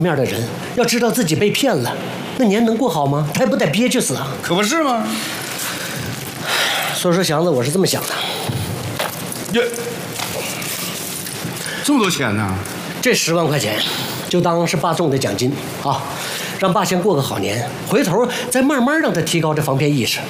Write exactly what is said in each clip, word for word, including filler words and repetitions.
面的人要知道自己被骗了，那年能过好吗？他还不得憋屈死啊！ 可不是吗？ 所以说，祥子，我是这么想的。 这这么多钱呢？ 这十万块钱，就当是爸中的奖金啊，让爸先过个好年，回头再慢慢让他提高这防骗意识。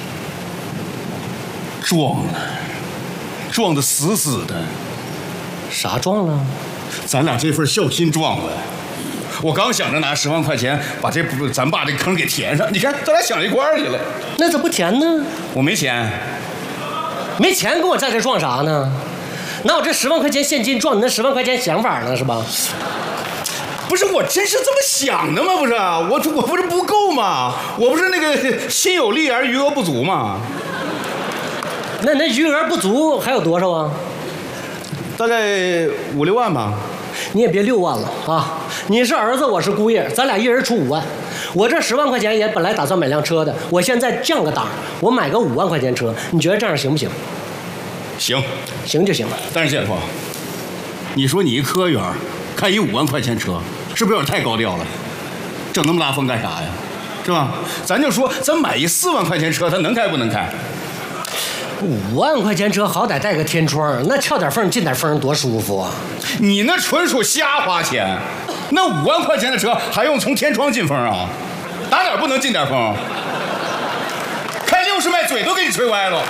撞了，撞得死死的。 啥撞了？ 咱俩这份孝心撞了。我刚想着拿十万块钱把这咱爸这坑给填上，你看咱俩想一块儿去了。 那咋不填呢？ 我没钱。 没钱跟我在这撞啥呢？拿我这十万块钱现金撞你那十万块钱想法呢是吧？ 不是，我真是这么想的吗？不是，我我不是不够吗？我不是那个心有力而余额不足吗？ 那那余额不足还有多少啊？ 大概五六万吧。 你也别六万了啊！你是儿子，我是姑爷，咱俩一人出五万。我这十万块钱也本来打算买辆车的，我现在降个档，我买个五万块钱车，你觉得这样行不行？ 行， 行就行了。 但是姐夫，你说你一科员开一五万块钱车，是不是有点太高调了？整那么大风干啥呀？是吧？咱就说咱买一四万块钱车，它能开不能开？ 五万块钱车好歹带个天窗，那撬点缝进点风多舒服啊！ 你那纯属瞎花钱，那五万块钱的车还用从天窗进风啊？打哪不能进点风？开六十迈嘴都给你吹歪了。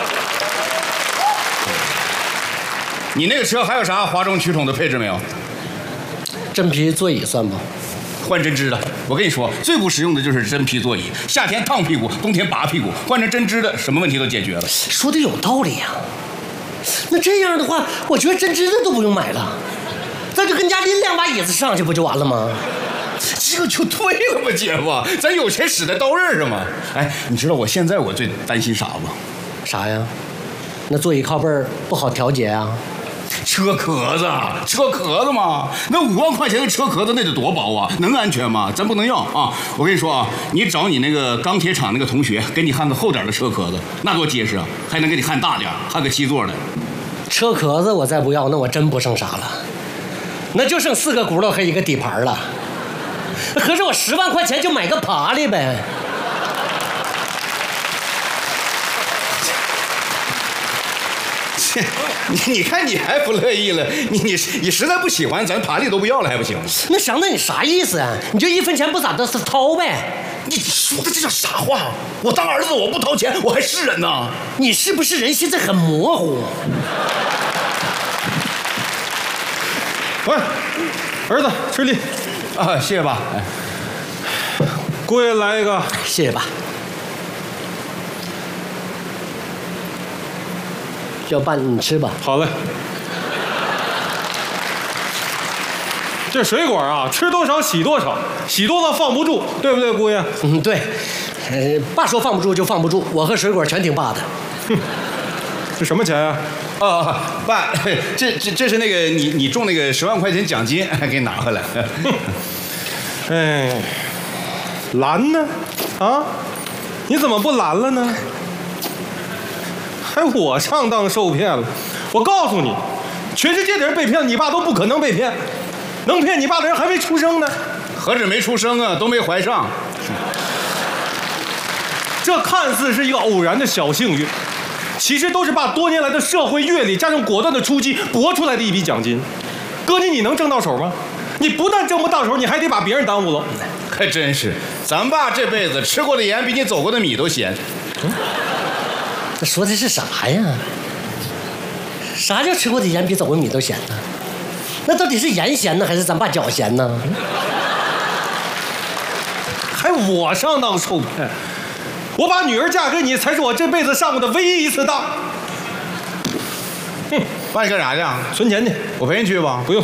你那个车还有啥哗众取宠的配置没有？ 真皮座椅算不？ 换针织的，我跟你说，最不实用的就是真皮座椅，夏天烫屁股，冬天拔屁股，换成针织的，什么问题都解决了。 说的有道理呀、啊。那这样的话，我觉得针织的都不用买了，咱就跟家拎两把椅子上去不就完了吗？ 这就对了嘛，姐夫，咱有钱使在刀刃上嘛。哎，你知道我现在我最担心啥不？ 啥呀？那座椅靠背不好调节啊。 车壳子，车壳子嘛，那五万块钱的车壳子那得多薄啊，能安全吗？咱不能要啊！我跟你说啊，你找你那个钢铁厂那个同学，给你焊个厚点的车壳子，那多结实啊，还能给你焊大点，焊个七座的。 车壳子我再不要，那我真不剩啥了，那就剩四个轱辘和一个底盘了。可是我十万块钱就买个爬犁呗。 你你看你还不乐意了，你你你实在不喜欢，咱爬犁都不要了还不行？ 那祥子你啥意思啊？你就一分钱不咋的掏呗？ 你说的这叫啥话？我当儿子我不掏钱，我还是人呢？ 你是不是人现在很模糊？ 喂，儿子吃力啊，谢谢爸。哎， 姑爷来一个， 谢谢爸。要爸你吃吧。 好嘞。这水果啊，吃多少洗多少，洗多了放不住，对不对，姑爷？ 嗯，对。呃，爸说放不住就放不住，我和水果全听爸的。 哼，这什么钱呀、 啊？哦，爸，这这这是那个你你中那个十万块钱奖金，给你拿回来。 哎，蓝呢？啊，你怎么不蓝了呢？还我上当受骗了！我告诉你，全世界的人被骗，你爸都不可能被骗。能骗你爸的人还没出生呢。 何止没出生啊，都没怀上。 这看似是一个偶然的小幸运，其实都是爸多年来的社会阅历加上果断的出击搏出来的一笔奖金。哥你你能挣到手吗？你不但挣不到手，你还得把别人耽误了。 还真是，咱爸这辈子吃过的盐比你走过的米都咸。 嗯，这说的是啥呀？啥叫吃过的盐比走过的米都咸呢？那到底是盐咸呢，还是咱爸脚咸呢？ 还我上当受骗？我把女儿嫁给你，才是我这辈子上过的唯一一次当。 哼，爸你干啥去？ 存钱去。 我陪你去吧。 不用。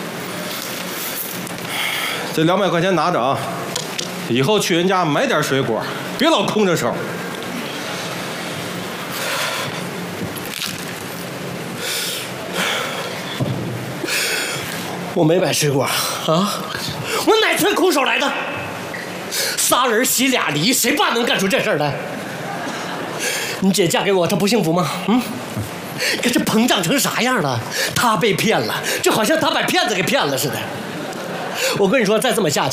这两百块钱拿着啊，以后去人家买点水果，别老空着手。 我没买水果啊，我哪寸空手来的？仨人洗俩梨，谁爸能干出这事儿来？你姐嫁给我，她不幸福吗？嗯，可这膨胀成啥样了？她被骗了，就好像她把骗子给骗了似的。 我跟你说，再这么下去。